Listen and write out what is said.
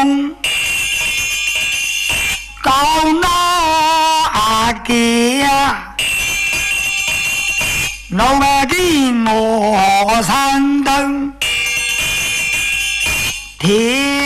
公高那给呀，老外给我山灯天。